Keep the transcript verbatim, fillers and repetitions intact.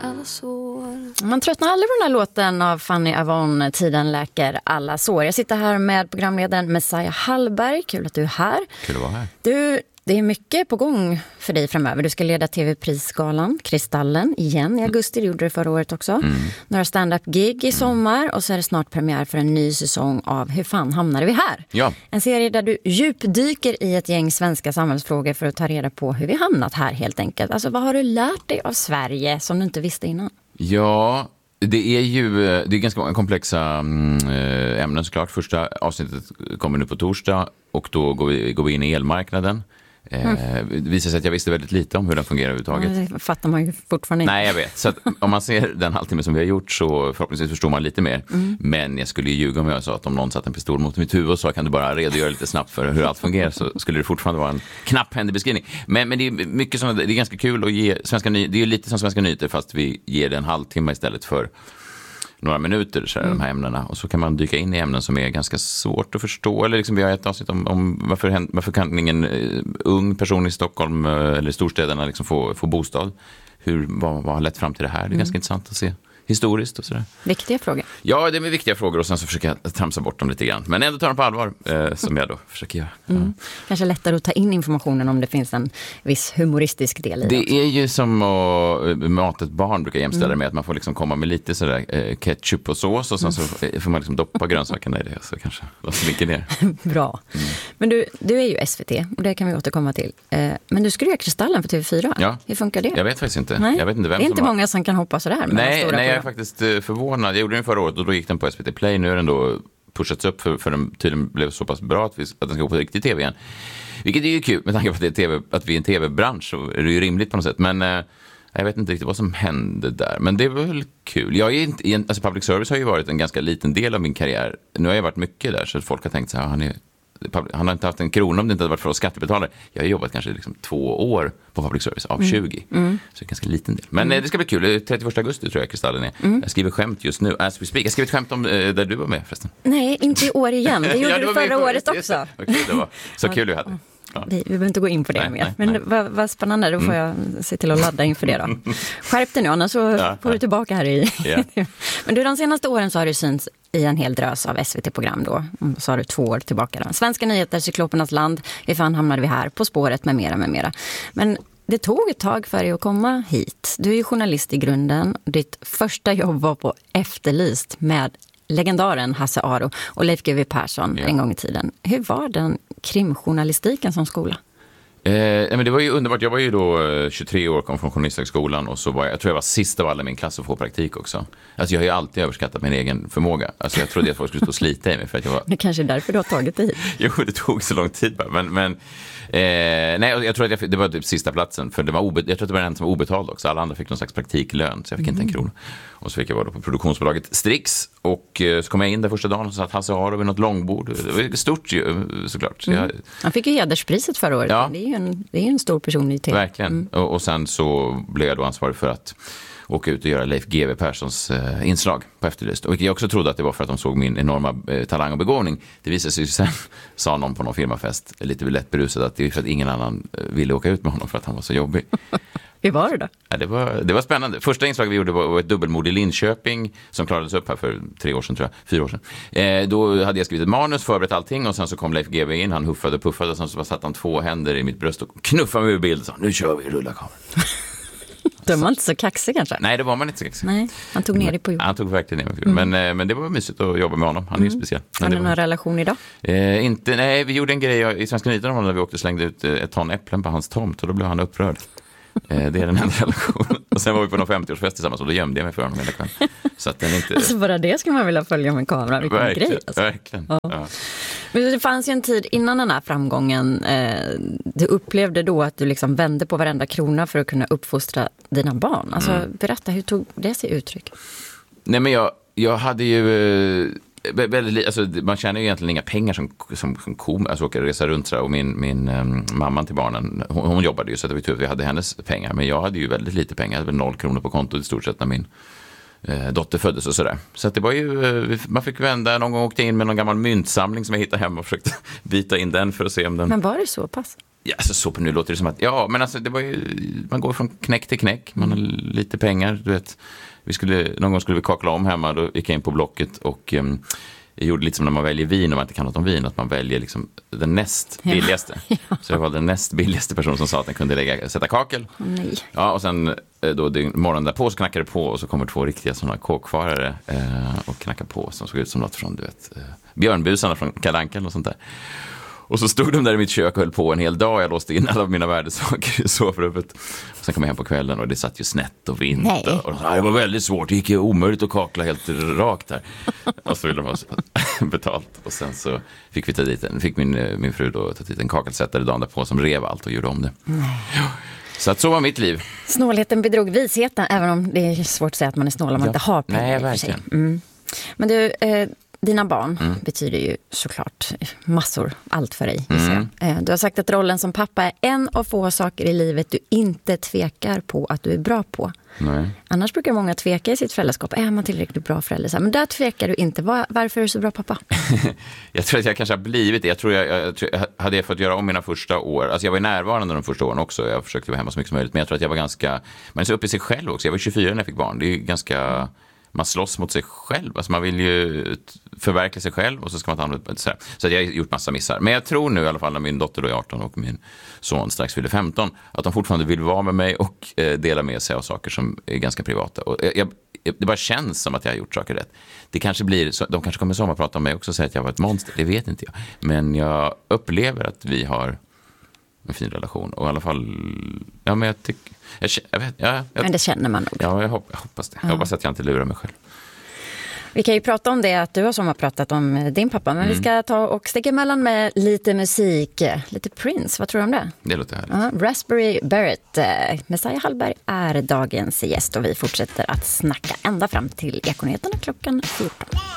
alla sår. Man tröttnar aldrig på den här låten av Fanny Avon, Tiden läker alla sår. Jag sitter här med programledaren Messiah Hallberg. Kul att du är här. Kul att vara här. Du, det är mycket på gång för dig framöver. Du ska leda tv-prisgalan, Kristallen, igen i augusti. Det gjorde du förra året också. Mm. Några stand-up-gig i sommar. Och så är det snart premiär för en ny säsong av Hur fan hamnade vi här? Ja. En serie där du djupdyker i ett gäng svenska samhällsfrågor för att ta reda på hur vi hamnat här helt enkelt. Alltså vad har du lärt dig av Sverige som du inte visste innan? Ja, det är ju det är ganska många komplexa ämnen såklart. Första avsnittet kommer nu på torsdag och då går vi, går vi in i elmarknaden. Mm. Eh, det visar sig att jag visste väldigt lite om hur den fungerar överhuvudtaget. Ja, det fattar man ju fortfarande inte. Nej, jag vet. Så att om man ser den halvtimme som vi har gjort så förhoppningsvis förstår man lite mer. Mm. Men jag skulle ju ljuga om jag sa att om någon satt en pistol mot mitt huvud och så kan du bara redogöra lite snabbt för hur allt fungerar så skulle det fortfarande vara en knapphändig beskrivning. Men, men det är mycket som, det är ganska kul att ge svenska nyheter. Det är lite som Svenska nyheter fast vi ger det en halvtimme istället för några minuter så här, mm. de här ämnena. Och så kan man dyka in i ämnen som är ganska svårt att förstå. Eller liksom, vi har ett avsnitt om, om varför, varför kan ingen uh, ung person i Stockholm uh, eller storstäderna liksom få, få bostad. Hur, vad, vad har lett fram till det här? Det är mm. ganska intressant att se historiskt och sådär. Viktiga frågor. Ja, det är viktiga frågor och sen så försöker jag tramsa bort dem lite grann. Men ändå ta dem på allvar, eh, som jag då försöker göra. Ja. Mm. Kanske lättare att ta in informationen om det finns en viss humoristisk del i det. Det också. är ju som att mata ett barn brukar jämställa mm. med att man får liksom komma med lite sådär eh, ketchup och sås och sen så får man liksom doppa grönsakerna i det så kanske det mycket ner. Bra. Mm. Men du, du är ju S V T och det kan vi återkomma till. Eh, men du skulle göra Kristallen för T V fyra. Ja. Hur funkar det? Jag vet faktiskt inte. Nej. Jag vet inte vem det är inte som många har... som kan hoppa sådär. Med nej, nej jag är faktiskt förvånad. Jag gjorde den förra året och då gick den på S V T Play. Nu är den då pushats upp för, för den tydligen blev så pass bra att, vi, att den ska gå på riktig tv igen. Vilket är ju kul med tanke på att, det är TV, att vi är en tv-bransch så är det ju rimligt på något sätt. Men eh, jag vet inte riktigt vad som hände där. Men det var väl kul. Jag är inte, alltså public service har ju varit en ganska liten del av min karriär. Nu har jag varit mycket där så folk har tänkt så här, han är... Han har inte haft en krona om det inte hade varit för oss skattebetalare. Jag har jobbat kanske liksom två år på public service av tjugo. Mm. Mm. Så det är ganska liten del. Men mm. det ska bli kul. trettioförsta augusti tror jag Kristallen är. Mm. Jag skriver skämt just nu. As we speak. Jag skriver ett skämt om eh, där du var med förresten. Nej, inte i år igen. Det gjorde ja, det du förra året också. Okej, det var så kul du hade. Ja. Vi, vi behöver inte gå in på det nej, mer. Nej, men nej. Vad, vad spännande, då får jag se till att ladda inför det då. Skärp dig nu, annars så ja, får du tillbaka här i... Ja. Men du, de senaste åren så har du synts i en hel drös av S V T-program då. Så har du två år tillbaka då. Svenska nyheter, Cyklopernas land, hur fan hamnade vi här, På spåret med mera med mera. Men det tog ett tag för dig att komma hit. Du är ju journalist i grunden. Ditt första jobb var på Efterlyst med legendaren Hasse Aro och Leif G W Persson ja. en gång i tiden. Hur var den krimjournalistiken som skola? Eh, men det var ju underbart. Jag var ju då tjugotre år, kom från Journalisthögskolan och så var jag, jag tror jag var sista av alla i min klass att få praktik också. Alltså jag har ju alltid överskattat min egen förmåga. Alltså jag trodde att folk skulle stå och slita i mig för att jag var... Det kanske är därför du har tagit det hit. Jo, det tog så lång tid bara. Men, men eh, nej, jag tror att jag, det var typ sista platsen för det var obe, jag tror att det var den som var obetald också. Alla andra fick någon slags praktiklön så jag fick mm. inte en krona. Och så fick jag vara då på produktionsbolaget Strix och eh, så kom jag in där första dagen och satt Hasse Aro vid något långbord. Det var stort ju, såklart. Så jag, mm. Han fick ju hederspriset förra året. Ja. Det är ju en, det är en stor person i T V. Verkligen. Mm. Och, och sen så blev jag då ansvarig för att åka ut och göra Leif G W Perssons eh, inslag på Efterlyst. Och jag också trodde att det var för att de såg min enorma eh, talang och begåvning. Det visade sig sen, sa någon på någon firmafest, lite lätt berusad, att det är för att ingen annan eh, ville åka ut med honom för att han var så jobbig. Hur var det då? Ja, det, var, det var spännande. Första inslag vi gjorde var ett dubbelmord i Linköping som klarades upp här för tre år sedan, tror jag. Fyra år sedan. Eh, då hade jag skrivit ett manus, förberett allting och sen så kom Leif G W in. Han huffade och puffade och sen så satt han två händer i mitt bröst och knuffade mig ur bild och sa, nu kör vi, rulla kameran. De var inte så kaxig kanske? Nej, det var man inte så kaxig. Nej, han tog ner det på jorden. Han tog verkligen ner det på jorden. Mm. Men, men det var mysigt att jobba med honom. Han är ju mm. speciell. Har ni någon var... relation idag? Eh, inte, nej, vi gjorde en grej i Svenska nyheter när vi åkte och slängde ut ett ton äpplen på hans tomt och då blev han upprörd. Det är den enda relationen. Och sen var vi på någon femtioårsfest tillsammans och då gömde jag mig för honom hela kvällen. Så att den inte... Alltså bara det ska man vilja följa med en kamera. Vilken verkligen, grej. Alltså. Verkligen. Ja. Ja. Men det fanns ju en tid innan den här framgången. Eh, du upplevde då att du liksom vände på varenda krona för att kunna uppfostra dina barn. Alltså mm. berätta, hur tog det sig uttryck? Nej men jag, jag hade ju... Eh, Väldigt, alltså, man tjänar ju egentligen inga pengar som, som, som kom, alltså åka resa runt och min, min um, mamma till barnen, hon, hon jobbade ju så att det var tur att vi hade hennes pengar, men jag hade ju väldigt lite pengar, jag hade väl noll kronor på kontot i stort sett när min eh, dotter föddes och sådär. Så att det var ju, eh, man fick vända, någon gång åkte in med någon gammal myntsamling som jag hittade hem och försökte byta in den för att se om den... Men var det så pass? Ja, alltså, så på nu låter det som att, ja, men alltså det var ju, man går från knäck till knäck, man har lite pengar, du vet. Vi skulle, någon gång skulle vi kakla om hemma, då gick jag in på Blocket och um, jag gjorde lite som när man väljer vin och man inte kan något om vin, att man väljer liksom den näst billigaste. Ja. Ja. Så jag var den näst billigaste person som sa att den kunde lägga, sätta kakel. Nej. Ja, och sen då morgonen därpå så knackade det på och så kommer två riktiga sådana kåkfarare eh, och knackar på som såg ut som något från, du vet, eh, björnbusarna från Kalle Anka och sånt där. Och så stod de där i mitt kök och höll på en hel dag. Jag låste in alla av mina värdesaker i sovrummet. Och sen kom jag hem på kvällen och det satt ju snett och vint. Nej. Och, och det var väldigt svårt. Det gick ju omöjligt att kakla helt rakt här. Och så ville de ha betalt. Och sen så fick vi ta dit en, fick min, min fru då ta dit en kakelsättare dagen därpå som rev allt och gjorde om det. Nej. Så att så var mitt liv. Snålheten bedrog visheten, även om det är svårt att säga att man är snål om man ja. inte har pengar. Nej, verkligen. Mm. Men du... Eh, Dina barn mm. betyder ju såklart massor, allt för dig. Mm. Du har sagt att rollen som pappa är en av få saker i livet du inte tvekar på att du är bra på. Nej. Annars brukar många tveka i sitt föräldraskap. Är man tillräckligt bra förälder? Men där tvekar du inte. Var, varför är du så bra pappa? Jag tror att jag kanske har blivit det. Jag tror jag, jag, jag hade jag fått göra om mina första år. Alltså jag var närvarande de första åren också. Jag försökte vara hemma så mycket som möjligt. Men jag tror att jag var ganska... Man är så uppe i sig själv också. Jag var tjugofyra när jag fick barn. Det är ju ganska... Man slåss mot sig själv. Alltså man vill ju förverkliga sig själv och så ska man ta hand om det. Så jag har gjort massa missar. Men jag tror nu i alla fall när min dotter då är arton och min son strax fyller femton att de fortfarande vill vara med mig och eh, dela med sig av saker som är ganska privata. Och jag, jag, det bara känns som att jag har gjort saker rätt. Det kanske blir, de kanske kommer sommarprata om mig också och säga att jag var ett monster. Det vet inte jag. Men jag upplever att vi har en fin relation. Och i alla fall, ja men jag tycker... Jag, jag vet, ja, jag, men det känner man nog. Ja, jag hoppas det. Jag ja. hoppas att jag inte lurar mig själv. Vi kan ju prata om det att du har som har pratat om din pappa. Men mm. vi ska ta och sticka emellan med lite musik. Lite Prince, vad tror du om det? Det låter härligt. Ja, Raspberry Beret. Messiah Hallberg är dagens gäst och vi fortsätter att snacka ända fram till Ekonyheterna klockan fjorton.